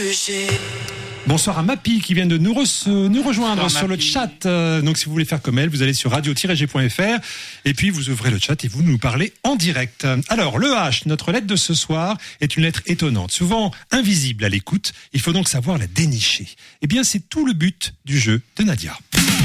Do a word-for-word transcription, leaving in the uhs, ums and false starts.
G. Bonsoir à Mappy qui vient de nous, re- nous rejoindre Bonsoir, sur Mappy. le chat. Euh, donc si vous voulez faire comme elle, vous allez sur radio tiret g point f r et puis vous ouvrez le chat et vous nous parlez en direct. Alors le H, notre lettre de ce soir, est une lettre étonnante, souvent invisible à l'écoute. Il faut donc savoir la dénicher. Eh bien c'est tout le but du jeu de Nadia.